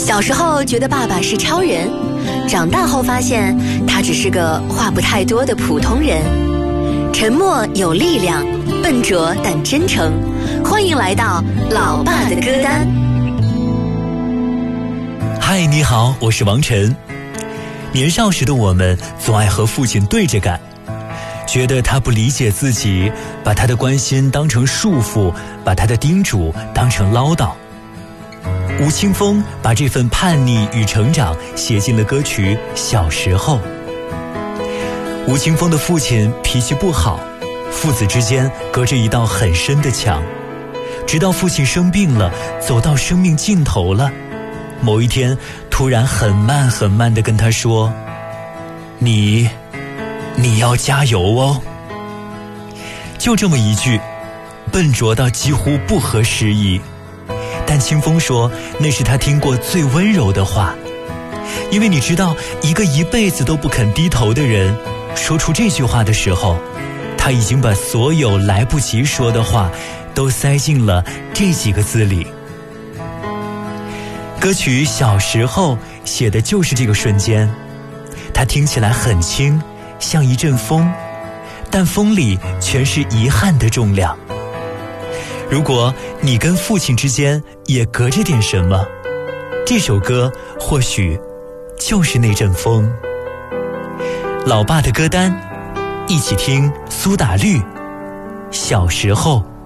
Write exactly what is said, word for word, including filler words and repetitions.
小时候觉得爸爸是超人，长大后发现他只是个话不太多的普通人。沉默有力量，笨拙但真诚。欢迎来到老爸的歌单。 嗨，你好，我是王晨。年少时的我们总爱和父亲对着干，觉得他不理解自己，把他的关心当成束缚，把他的叮嘱当成唠叨。吴青峰把这份叛逆与成长写进了歌曲《小时候》。吴青峰的父亲脾气不好，父子之间隔着一道很深的墙，直到父亲生病了，走到生命尽头了，某一天突然很慢很慢地跟他说：你你要加油哦。就这么一句，笨拙到几乎不合时宜，但清风说那是他听过最温柔的话。因为你知道，一个一辈子都不肯低头的人，说出这句话的时候，他已经把所有来不及说的话都塞进了这几个字里。歌曲《小时候》写的就是这个瞬间，它听起来很轻，像一阵风，但风里全是遗憾的重量。如果你跟父亲之间也隔着点什么，这首歌或许就是那阵风。老爸的歌单，一起听苏打绿《小时候》。